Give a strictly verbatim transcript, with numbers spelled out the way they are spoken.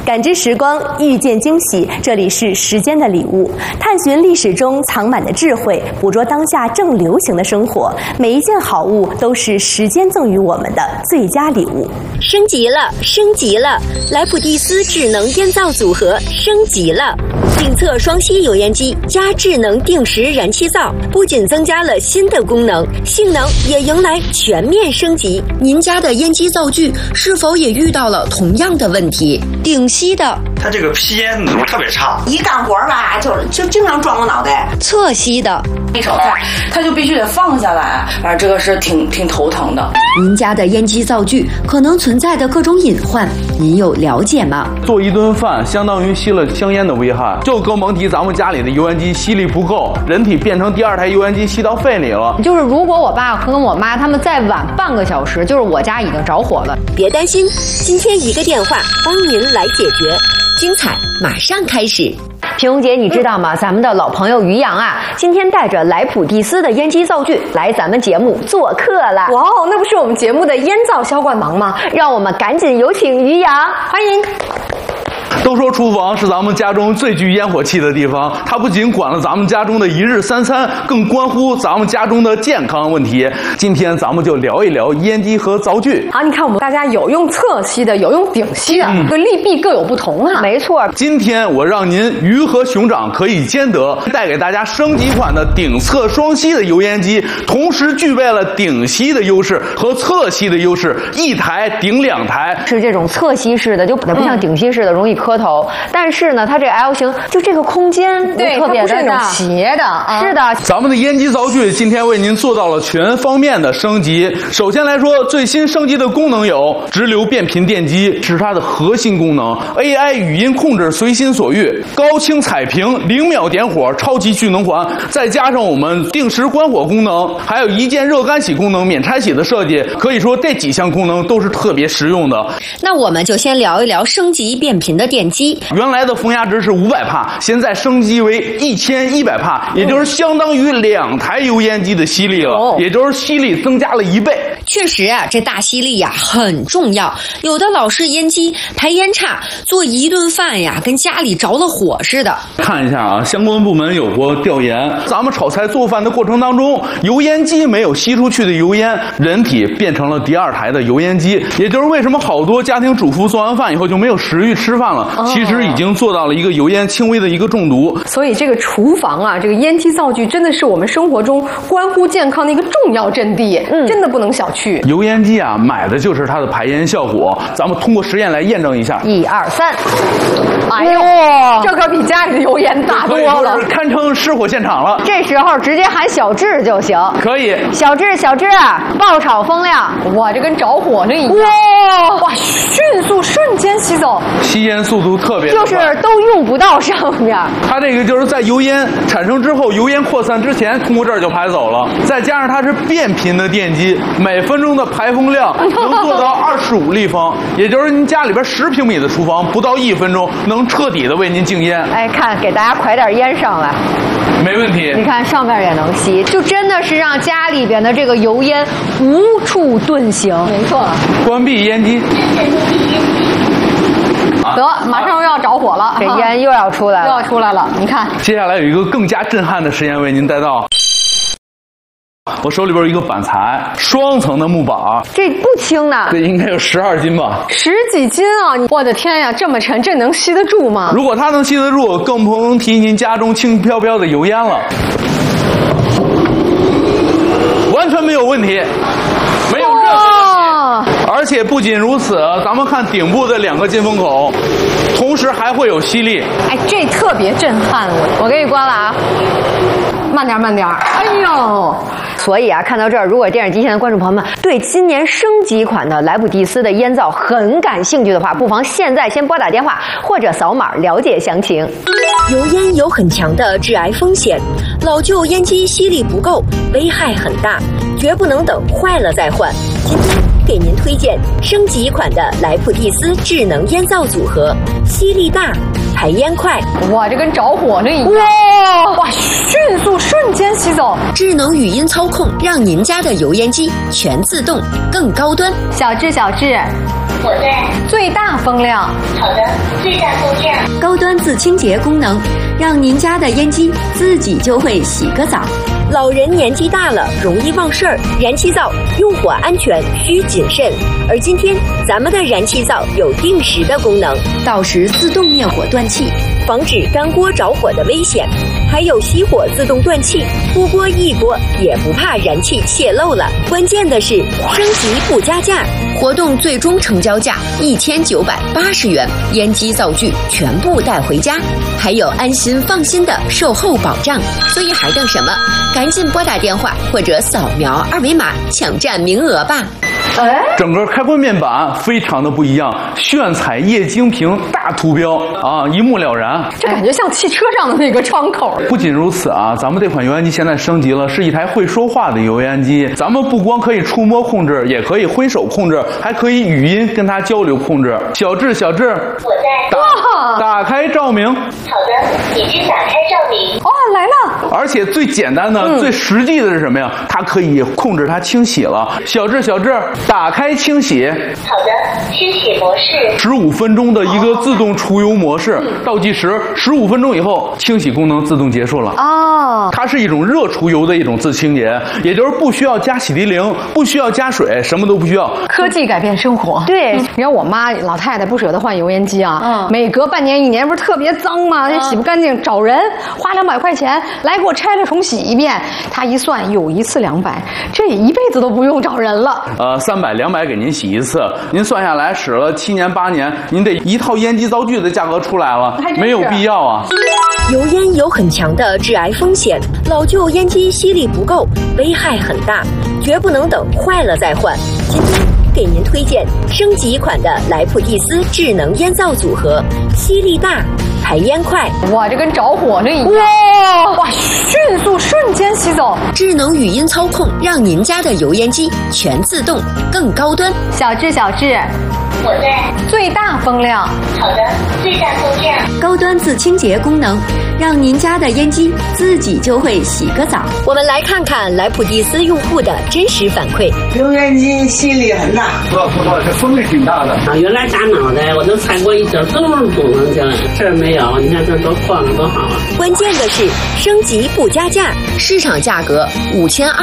感知时光，遇见惊喜。这里是时间的礼物，探寻历史中藏满的智慧，捕捉当下正流行的生活。每一件好物都是时间赠予我们的最佳礼物。 升级了，升级了！莱普蒂斯智能烟皂组合升级了。定测双吸油烟机加智能定时燃气灶，不仅增加了新的功能，性能也迎来全面升级。您家的烟机灶具是否也遇到了同样的问题？顶吸的， 它这个吸烟特别差， 一干活吧就就经常撞我脑袋。 侧吸的， 一手菜它就必须得放下来，反正这个是挺挺头疼的。 您家的烟机灶具可能存在的各种隐患，您有了解吗？ 做一顿饭相当于吸了香烟的危害，就更甭提咱们家里的油烟机吸力不够，人体变成第二台油烟机吸到肺里了。 就是如果我爸和我妈他们再晚半个小时，就是我家已经着火了。 别担心，今天一个电话帮您来解决，精彩马上开始。 平红姐，你知道吗？咱们的老朋友于洋啊，今天带着莱普蒂斯的烟机灶具来咱们节目做客了。 哇哦，那不是我们节目的烟皂销冠王吗？ 让我们赶紧有请于洋，欢迎。 都说厨房是咱们家中最具烟火气的地方，它不仅管了咱们家中的一日三餐，更关乎咱们家中的健康问题。今天咱们就聊一聊烟机和灶具。 好，你看我们大家有用侧吸的，有用顶吸的，这个、嗯、利弊各有不同啊。 没错， 今天我让您鱼和熊掌可以兼得，带给大家升级款的顶侧双吸的油烟机，同时具备了顶吸的优势和侧吸的优势，一台顶两台。 是这种侧吸式的，就不像顶吸式的容易磕头，但是呢，它这 L 型就这个空间对特别的那种斜的，啊、 是的。 咱们的烟机灶具今天为您做到了全方面的升级。首先来说，最新升级的功能有直流变频电机，是它的核心功能 ；A I 语音控制随心所欲，高清彩屏，零秒点火，超级聚能环，再加上我们定时关火功能，还有一键热干洗功能，免拆洗的设计，可以说这几项功能都是特别实用的。 那我们就先聊一聊升级变频的电机。 原来的风压值是五百帕，现在升级为一千一百帕，也就是相当于两台油烟机的吸力了，哦、也就是吸力增加了一倍。 确实啊，这大吸力呀很重要。有的老式烟机排烟差，做一顿饭呀跟家里着了火似的。 看一下啊，相关部门有过调研，咱们炒菜做饭的过程当中，油烟机没有吸出去的油烟，人体变成了第二台的油烟机，也就是为什么好多家庭主妇做完饭以后就没有食欲吃饭了，哦、其实已经做到了一个油烟轻微的一个中毒。 所以这个厨房啊，这个烟机灶具真的是我们生活中关乎健康的一个重要阵地，嗯，真的不能小觑。 油烟机啊，买的就是它的排烟效果，咱们通过实验来验证一下。 一二三， 哎呦，这可比家里的油烟大多了， 堪称失火现场了。 这时候直接喊小智就行。 可以， 小智，小智，爆炒风量， 哇，这跟着火那一样。 哇哇，迅速瞬间吸走， 吸烟速度特别快， 就是都用不到上面。 它这个就是在油烟产生之后，油烟扩散之前，通过这儿就排走了。再加上它是变频的电机，每分钟的排风量能做到二十五立方，也就是您家里边十平米的厨房，不到一分钟能彻底的为您净烟。 哎，看，给大家快点烟上来。 没问题， 你看上面也能吸，就真的是让家里边的这个油烟无处遁形。 没错， 关闭烟机。 得，马上又要着火了， 这烟又要出来了， 又要出来了。你看， 接下来有一个更加震撼的实验为您带到。我手里边有一个板材，双层的木板， 这不轻呢， 这应该有十二斤吧， 十几斤啊！我的天呀，这么沉，这能吸得住吗？ 如果它能吸得住，更不能提您家中轻飘飘的油烟了，完全没有问题，没有任何。而且不仅如此，咱们看顶部的两个进风口，同时还会有吸力。 哎，这特别震撼我！ 我给你关了啊， 慢点，慢点。哎呦！ 所以啊，看到这儿，如果电视机前的观众朋友们对今年升级款的莱普蒂斯的烟皂很感兴趣的话，不妨现在先拨打电话或者扫码了解详情。 油烟有很强的致癌风险，老旧烟机吸力不够，危害很大，绝不能等坏了再换。今天给您推荐升级款的莱普蒂斯智能烟皂组合，吸力大，排烟快。 哇，这跟着火那一样。哇哇，迅速瞬间吸走。 智能语音操控，让您家的油烟机全自动，更高端。 小智，小智， 我在。 最大风量。 好的，最大风量。 高端自清洁功能，让您家的烟机自己就会洗个澡。老人年纪大了，容易忘事儿，燃气灶用火安全需谨慎。而今天咱们的燃气灶有定时的功能，到时自动灭火断气，防止干锅着火的危险。还有熄火自动断气，出锅一锅也不怕燃气泄漏了。关键的是升级不加价，活动最终成交价一千九百八十元，烟机灶具全部带回家，还有安心放心的售后保障。所以还等什么？赶紧拨打电话或者扫描二维码抢占名额吧。 整个开关面板非常的不一样，炫彩液晶屏大图标啊，一目了然。 这感觉像汽车上的那个窗口。 不仅如此啊，咱们这款油烟机现在升级了，是一台会说话的油烟机。咱们不光可以触摸控制，也可以挥手控制，还可以语音跟它交流控制。小智，小智， 我在。 打打开照明。 好的，已经打开照明。 哦，来了。 而且最简单的、嗯、最实际的是什么呀？它可以控制它清洗了。小智，小智，打开清洗。 好的，清洗模式。 十五分钟的一个自动除油模式，倒计时十五分钟以后，清洗功能自动结束了。 哦， 它是一种热除油的一种自清洁，也就是不需要加洗涤灵，不需要加水，什么都不需要。 科技改变生活。 对， 你看我妈老太太不舍得换油烟机啊，嗯、每隔半年一年不是特别脏吗？那、嗯、洗不干净，找人花两百块钱来给我拆了重洗一遍。她一算，有一次两百，这一辈子都不用找人了。 呃，三百两百给您洗一次，您算下来使了七年八年，您得一套烟机灶具的价格出来了，没有必要啊。 油烟有很强的致癌风险，老旧烟机吸力不够，危害很大，绝不能等坏了再换。今天给您推荐升级款的莱普蒂斯智能烟灶组合，吸力大，排烟快。 哇，这跟着火了一样！哇哇，迅速瞬间吸走。 智能语音操控，让您家的油烟机全自动，更高端。 小智，小智。 我在。 最大风量。 好的，最大风量。 高端自清洁功能，让您家的烟机自己就会洗个澡。我们来看看莱普蒂斯用户的真实反馈。 油烟机吸力很大， 不不不，这风力挺大的。 啊，原来大脑袋我都踩过一脚都是功能性，这儿没有，你看这多晃多好啊！ 关键的是升级不加价，市场价格五千二。